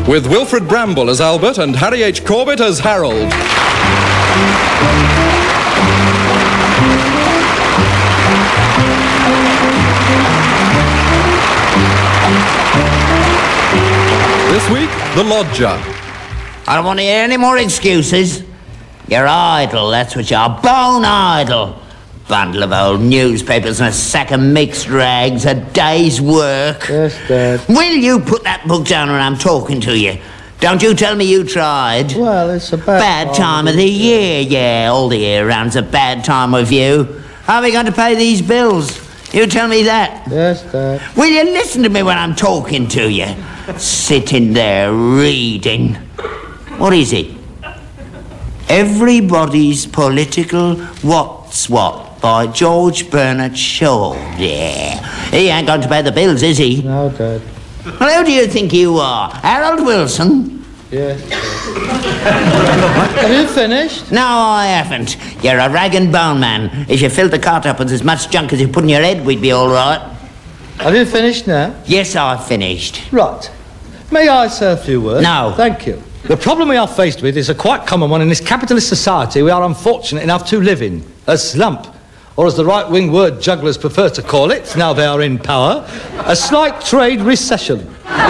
with Wilfred Bramble as Albert and Harry H. Corbett as Harold. This week, The Lodger. I don't want to hear any more excuses. You're idle, that's what you are. Bone idle. Bundle of old newspapers and a sack of mixed rags, a day's work. Yes, Dad. Will you put that book down when I'm talking to you? Don't you tell me you tried. Well, it's a bad time of the year. Yeah, all the year round's a bad time with you. How are we going to pay these bills? You tell me that. Yes, Dad. Will you listen to me when I'm talking to you? Sitting there reading. What is it? Everybody's Political What's What by George Bernard Shaw. Yeah. He ain't going to pay the bills, is he? No, Dad. Well, who do you think you are? Harold Wilson? Yes, Dad. Have you finished? No, I haven't. You're a rag and bone man. If you filled the cart up with as much junk as you put in your head, we'd be all right. Have you finished now? Yes, I've finished. Right. May I say a few words? No. Thank you. The problem we are faced with is a quite common one in this capitalist society we are unfortunate enough to live in. A slump. Or as the right-wing word jugglers prefer to call it, now they are in power, a slight trade recession.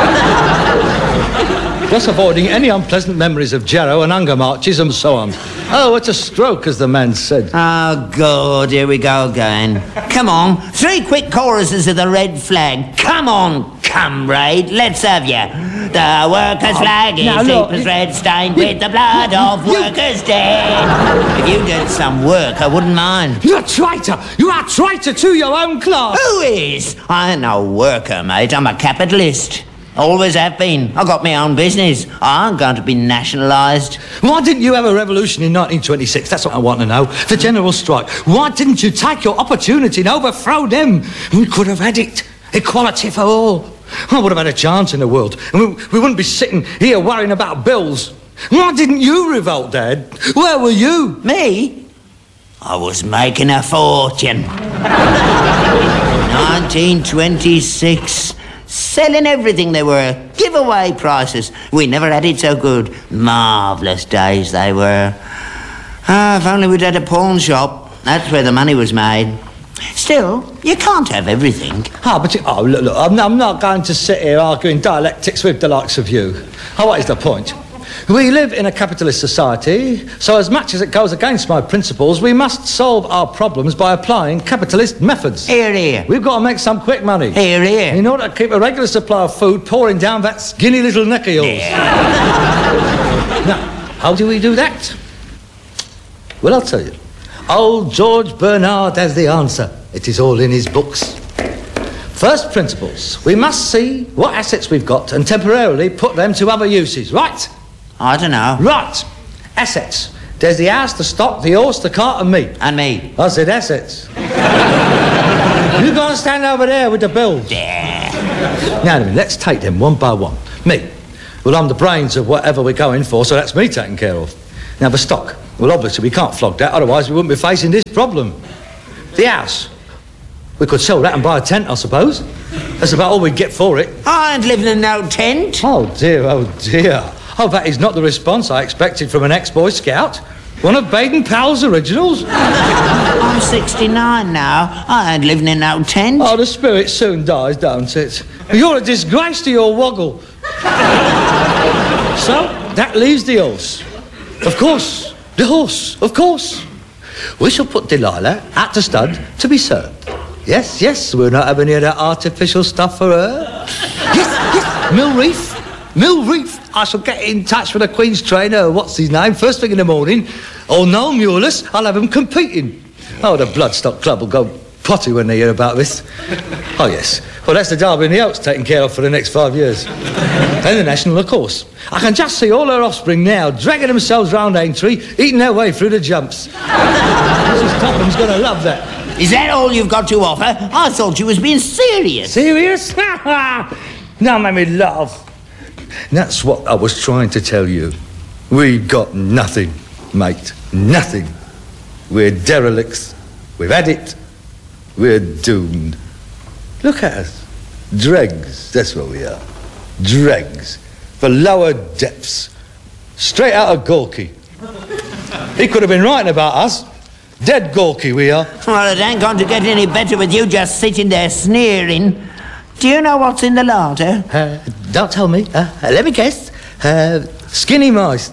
Thus avoiding any unpleasant memories of Jarrow and hunger marches and so on. Oh, it's a stroke, as the man said. Oh, God, here we go again. Come on, 3 quick choruses of the red flag. Come on, comrade, let's have ya. The workers' flag is deep as red, stained with the blood of workers dead. If you did some work, I wouldn't mind. You're a traitor! You are a traitor to your own class! Who is? I ain't no worker, mate. I'm a capitalist. Always have been. I got my own business. I ain't going to be nationalised. Why didn't you have a revolution in 1926? That's what I want to know. The general strike. Why didn't you take your opportunity and overthrow them? We could have had it. Equality for all. I would have had a chance in the world. And we wouldn't be sitting here worrying about bills. Why didn't you revolt, Dad? Where were you? Me? I was making a fortune. 1926. Selling everything they were. Giveaway prices. We never had it so good. Marvellous days they were. If only we'd had a pawn shop. That's where the money was made. Still, you can't have everything. Look, I'm not going to sit here arguing dialectics with the likes of you. What is the point? We live in a capitalist society, so as much as it goes against my principles, we must solve our problems by applying capitalist methods. Hear, hear. We've got to make some quick money. Hear, hear. In order to keep a regular supply of food pouring down that skinny little neck of yours. Yeah. Now, how do we do that? Well, I'll tell you. Old George Bernard has the answer. It is all in his books. First principles. We must see what assets we've got and temporarily put them to other uses, right? I don't know. Right. Assets. There's the house, the stock, the horse, the cart and me. And me. I said assets. You go and stand over there with the bills. Yeah. Now, let's take them one by one. Me. Well, I'm the brains of whatever we're going for, so that's me taken care of. Now, the stock. Well, obviously, we can't flog that, otherwise we wouldn't be facing this problem. The house. We could sell that and buy a tent, I suppose. That's about all we'd get for it. I ain't living in no tent. Oh, dear, oh, dear. Oh, that is not the response I expected from an ex-Boy Scout. One of Baden-Powell's originals. I'm 69 now. I ain't living in no tent. Oh, the spirit soon dies, don't it? You're a disgrace to your woggle. So, that leaves the horse. Of course. The horse, of course. We shall put Delilah at the stud to be served. Yes, yes, we'll not have any of that artificial stuff for her. Yes, yes, Mill Reef. I shall get in touch with the Queen's trainer, what's his name, first thing in the morning. Oh, no, Mulus, I'll have him competing. Oh, the Bloodstock Club will go potty when they hear about this. Oh, yes. Well, that's the Derby and the Oaks taken care of for the next 5 years. And the National, of course. I can just see all her offspring now, dragging themselves round Aintree, eating their way through the jumps. Mrs. Topham's going to love that. Is that all you've got to offer? I thought you was being serious. Serious? Now make me laugh. That's what I was trying to tell you. We got nothing, mate. Nothing. We're derelicts. We've had it. We're doomed. Look at us. Dregs, that's what we are. Dregs. for lower depths. Straight out of Gorky. He could have been writing about us. Dead Gorky we are. Well, it ain't going to get any better with you just sitting there sneering. Do you know what's in the larder? Don't tell me. Let me guess. Skinny mice.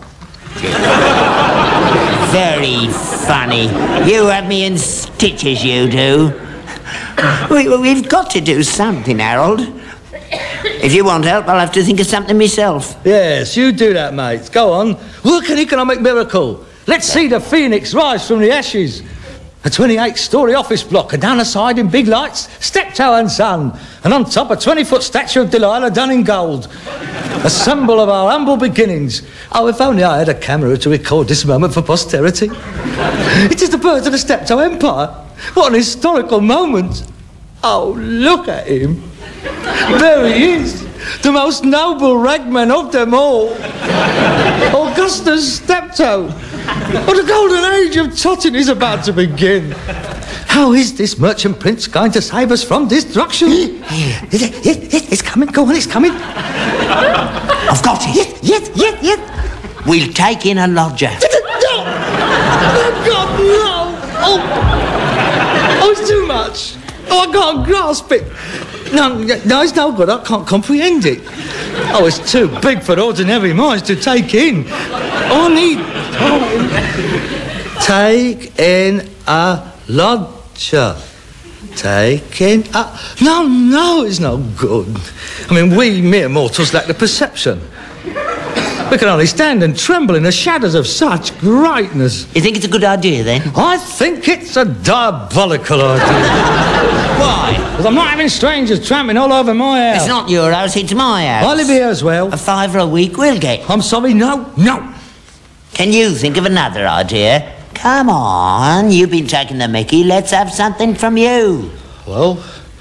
Very funny. You have me in stitches, you do. We've got to do something, Harold. If you want help, I'll have to think of something myself. Yes, you do that, mate. Go on. Work an economic miracle. Let's see the phoenix rise from the ashes. A 28-storey office block, and down the side in big lights, Steptoe and Son, and on top a 20-foot statue of Delilah done in gold. A symbol of our humble beginnings. Oh, if only I had a camera to record this moment for posterity. It is the birth of the Steptoe Empire. What an historical moment. Oh, look at him. There he is, the most noble ragman of them all. Augustus Steptoe. Oh, the golden age of Totting is about to begin. How is this merchant prince going to save us from destruction? It's coming, go on, it's coming. I've got it. Yes. We'll take in a lodger. No! Oh, God, no! Oh, it's too much. Oh, I can't grasp it. No, it's no good. I can't comprehend it. Oh, it's too big for ordinary minds to take in. I need time. Take in a lodger. Take in a... No, it's no good. I mean, we mere mortals lack the perception. We can only stand and tremble in the shadows of such greatness. You think it's a good idea, then? I think it's a diabolical idea. Why? Because I'm not having strangers tramping all over my house. It's not your house, it's my house. I live here as well. $5 a week we'll get. I'm sorry, no. Can you think of another idea? Come on, you've been taking the mickey. Let's have something from you. Well,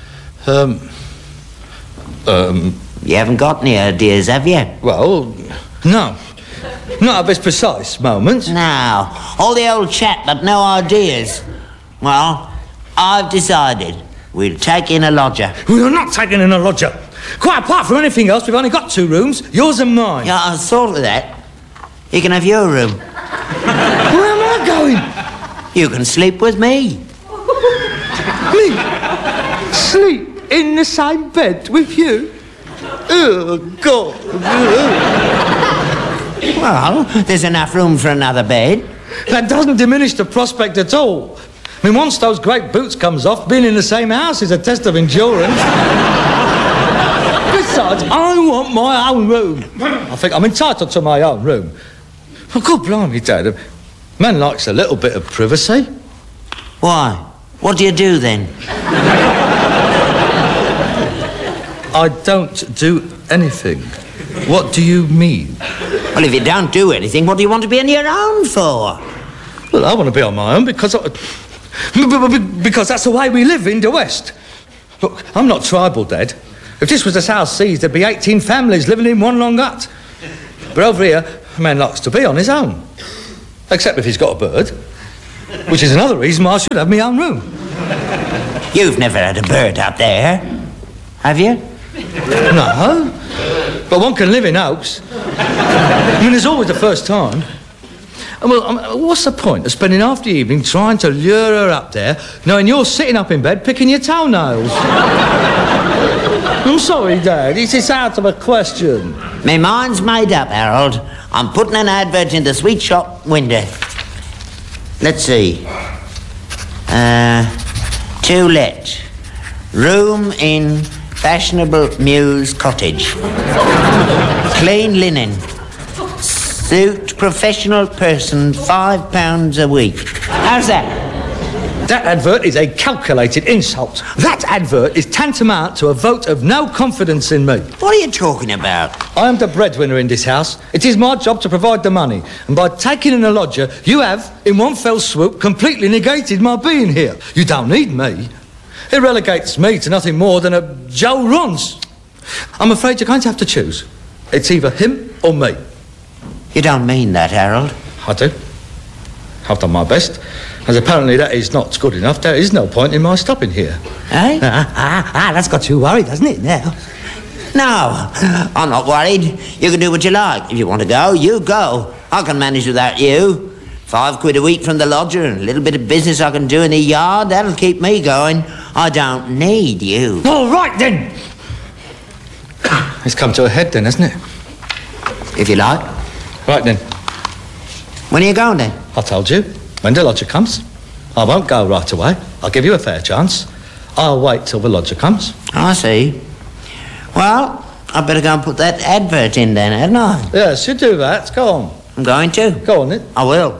You haven't got any ideas, have you? well, no. Not at this precise moment. No. All the old chat, but no ideas. Well, I've decided we'll take in a lodger. We're not taking in a lodger. Quite apart from anything else, we've only got 2 rooms, yours and mine. Yeah, I thought of that. You can have your room. Where am I going? You can sleep with me. Me? Sleep in the same bed with you? Oh, God. Well, there's enough room for another bed. That doesn't diminish the prospect at all. I mean, once those great boots comes off, being in the same house is a test of endurance. Besides, I want my own room. I think I'm entitled to my own room. Oh, God blimey, Dad. A man likes a little bit of privacy. Why? What do you do, then? I don't do anything. What do you mean? Well, if you don't do anything, what do you want to be on your own for? Well, I want to be on my own because that's the way we live in the West. Look, I'm not tribal, Dad. If this was the South Seas, there'd be 18 families living in one long hut. But over here, a man likes to be on his own. Except if he's got a bird. Which is another reason why I should have my own room. You've never had a bird up there, have you? No. But one can live in hopes. I mean, there's always the first time. Well, what's the point of spending half the evening trying to lure her up there, knowing you're sitting up in bed picking your toenails? I'm sorry, Dad. It's out of a question. My mind's made up, Harold. I'm putting an advert in the sweet shop window. Let's see. To let. Room in fashionable Mews cottage. Clean linen. Suit professional person, £5 a week. How's that? That advert is a calculated insult. That advert is tantamount to a vote of no confidence in me. What are you talking about? I am the breadwinner in this house. It is my job to provide the money. And by taking in a lodger, you have, in one fell swoop, completely negated my being here. You don't need me. It relegates me to nothing more than a Joe Rons. I'm afraid you're going to have to choose. It's either him or me. You don't mean that, Harold. I do. I've done my best. As apparently that is not good enough, there is no point in my stopping here. Eh? That's got you worried, hasn't it, now? No, I'm not worried. You can do what you like. If you want to go, you go. I can manage without you. £5 a week from the lodger and a little bit of business I can do in the yard, that'll keep me going. I don't need you. All right, then. It's come to a head, then, hasn't it? If you like. Right, then. When are you going, then? I told you. When the lodger comes. I won't go right away. I'll give you a fair chance. I'll wait till the lodger comes. I see. Well, I better go and put that advert in then, hadn't I? Yes, you do that. Go on. I'm going to. Go on, then. I will.